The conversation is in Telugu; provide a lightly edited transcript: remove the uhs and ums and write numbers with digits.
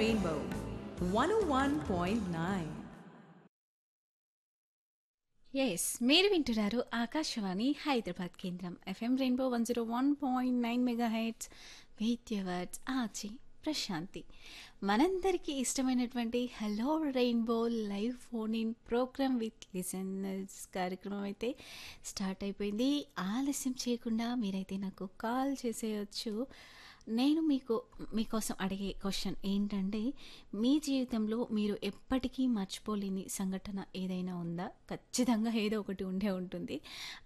Rainbow 101.9. ఎస్ మీరు వింటున్నారు ఆకాశవాణి హైదరాబాద్ కేంద్రం FM rainbow 101.9 mega heads with yours ఆచి ప్రశాంతి. మనందరికీ ఇష్టమైనటువంటి hello rainbow live phone in programme with listeners కార్యక్రమం అయితే స్టార్ట్ అయిపోయింది. ఆలస్యం చేయకుండా మీరైతే నాకు కాల్ చేసేయచ్చు. నేను మీకోసం అడిగే క్వశ్చన్ ఏంటంటే, మీ జీవితంలో మీరు ఎప్పటికీ మర్చిపోలేని సంఘటన ఏదైనా ఉందా? ఖచ్చితంగా ఏదో ఒకటి ఉండే ఉంటుంది.